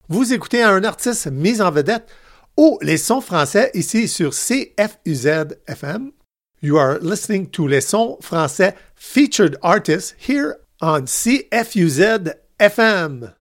Vous écoutez un artiste mis en vedette au Les Sons français ici sur CFUZ FM. You are listening to Les Sons français featured artists here on CFUZ FM.